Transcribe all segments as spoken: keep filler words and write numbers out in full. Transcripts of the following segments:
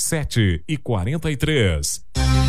sete e quarenta e três.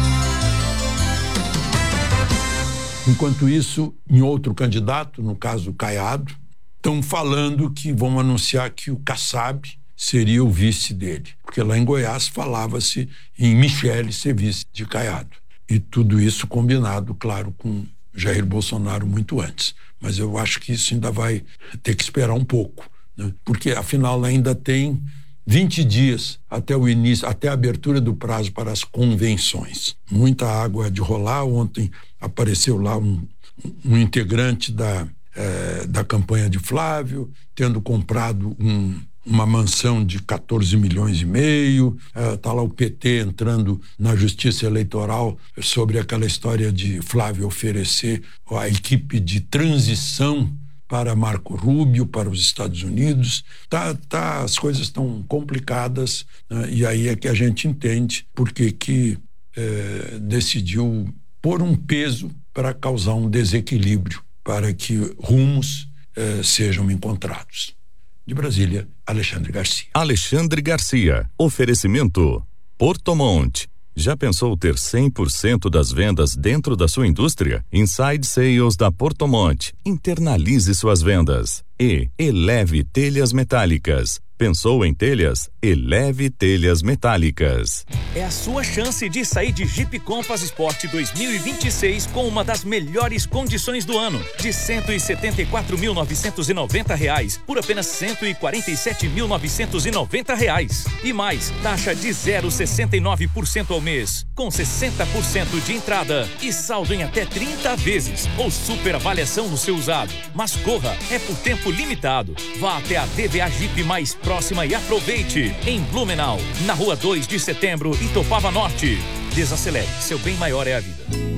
Enquanto isso, em outro candidato, no caso Caiado, estão falando que vão anunciar que o Kassab seria o vice dele. Porque lá em Goiás falava-se em Michele ser vice de Caiado. E tudo isso combinado, claro, com Jair Bolsonaro muito antes. Mas eu acho que isso ainda vai ter que esperar um pouco, né? Porque, afinal, ainda tem vinte dias até o início, até a abertura do prazo para as convenções. Muita água de rolar. Ontem apareceu lá um, um integrante da, eh, da campanha de Flávio, tendo comprado um, uma mansão de quatorze milhões e meio. Está lá o P T entrando na justiça eleitoral sobre aquela história de Flávio oferecer a equipe de transição para Marco Rubio, para os Estados Unidos. Tá, tá, as coisas estão complicadas, né? E aí é que a gente entende por que que é, decidiu pôr um peso para causar um desequilíbrio, para que rumos é, sejam encontrados. De Brasília, Alexandre Garcia. Alexandre Garcia. Oferecimento Porto Monte. Já pensou ter cem por cento das vendas dentro da sua indústria? Inside Sales da Porto Monte. Internalize suas vendas. E Eleve Telhas Metálicas. Pensou em telhas? Eleve Telhas Metálicas. É a sua chance de sair de Jeep Compass Sport dois mil e vinte e seis com uma das melhores condições do ano, de cento e setenta e quatro mil novecentos e noventa reais por apenas cento e quarenta e sete mil novecentos e noventa reais. E mais, taxa de zero vírgula sessenta e nove por cento ao mês, com sessenta por cento de entrada e saldo em até trinta vezes, ou super avaliação no seu usado. Mas corra, é por tempo limitado. Vá até a D V A Jeep mais próxima e aproveite. Em Blumenau, na rua dois de setembro, Itopava Norte. Desacelere, seu bem maior é a vida.